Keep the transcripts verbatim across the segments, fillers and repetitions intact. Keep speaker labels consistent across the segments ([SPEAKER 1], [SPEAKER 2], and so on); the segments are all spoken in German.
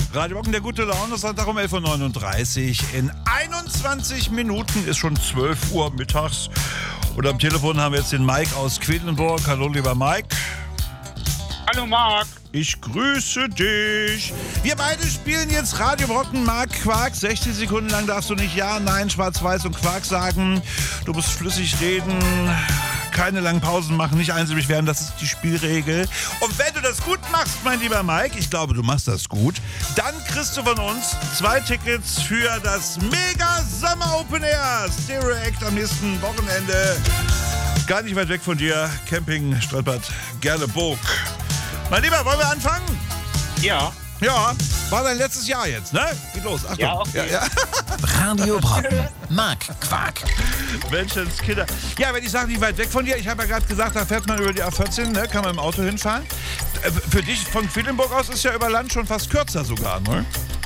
[SPEAKER 1] Radio Bocken, der gute Laune, Sonntag um elf Uhr neununddreißig. In einundzwanzig Minuten ist schon zwölf Uhr mittags. Und am Telefon haben wir jetzt den Mike aus Quedlinburg. Hallo, lieber Mike.
[SPEAKER 2] Hallo, Marc.
[SPEAKER 1] Ich grüße dich. Wir beide spielen jetzt Radio Brocken, Marc Quark. sechzig Sekunden lang darfst du nicht Ja, Nein, Schwarz-Weiß und Quark sagen. Du musst flüssig reden, keine langen Pausen machen, nicht einsilbig werden. Das ist die Spielregel. Und wenn du das gut machst, mein lieber Mike, ich glaube, du machst das gut, dann kriegst du von uns zwei Tickets für das Mega Summer Open Air Stereo Act am nächsten Wochenende. Gar nicht weit weg von dir, Camping Stadtbad Gerleburg. Mein Lieber, wollen wir anfangen?
[SPEAKER 2] Ja.
[SPEAKER 1] Ja, war dein letztes Jahr jetzt, ne? Geht los, Achtung.
[SPEAKER 2] Ja, okay.
[SPEAKER 1] Ja, ja.
[SPEAKER 3] Radio Brocken, Marc Quark.
[SPEAKER 1] Menschenskinder. Ja, wenn ich sage, nicht weit weg von dir, ich habe ja gerade gesagt, da fährt man über die A vierzehn, ne? Kann man im Auto hinfahren. Äh, Für dich von Quedlinburg aus ist ja über Land schon fast kürzer sogar, ne?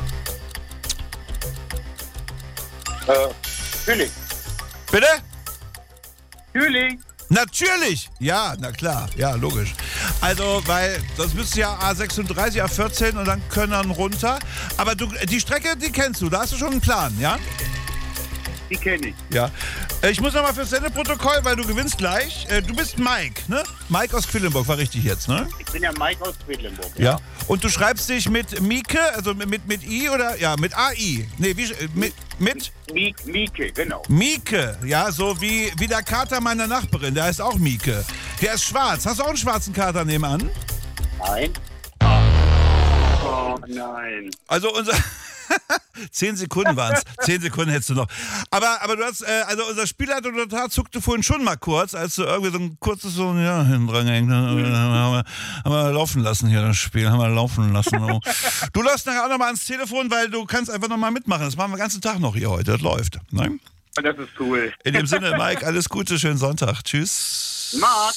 [SPEAKER 2] Äh, Hüling.
[SPEAKER 1] Bitte?
[SPEAKER 2] Hüling.
[SPEAKER 1] Natürlich! Ja, na klar, ja, logisch. Also, weil das müsste ja A sechsunddreißig, A vierzehn und dann Könnern runter. Aber du, die Strecke, die kennst du, da hast du schon einen Plan, ja?
[SPEAKER 2] Die kenne ich.
[SPEAKER 1] Ja. Äh, Ich muss nochmal fürs Sendeprotokoll, weil du gewinnst gleich. Äh, Du bist Mike, ne? Mike aus Quedlinburg, war richtig jetzt, ne?
[SPEAKER 2] Ich bin ja Mike aus Quedlinburg.
[SPEAKER 1] Ja. Und du schreibst dich mit Mieke, also mit, mit, mit I oder? Ja, mit A I. Nee, wie, äh, mit, mit?
[SPEAKER 2] Mieke, Mieke, genau.
[SPEAKER 1] Mieke, ja, so wie, wie der Kater meiner Nachbarin, der heißt auch Mieke. Der ist schwarz. Hast du auch einen schwarzen Kater nebenan?
[SPEAKER 2] Nein. Oh, nein.
[SPEAKER 1] Also unser... Zehn Sekunden waren es. Zehn Sekunden hättest du noch. Aber, aber du hast, äh, also unser Spielleiter Notar zuckte vorhin schon mal kurz, als du irgendwie so ein kurzes so, ja, hinten dran gehängt. Haben wir, haben wir laufen lassen hier, das Spiel. Haben wir laufen lassen. Oh. Du läufst nachher auch nochmal ans Telefon, weil du kannst einfach nochmal mitmachen. Das machen wir den ganzen Tag noch hier heute. Das läuft. Nein?
[SPEAKER 2] Das ist cool.
[SPEAKER 1] In dem Sinne, Mike, alles Gute, schönen Sonntag. Tschüss.
[SPEAKER 2] Marc.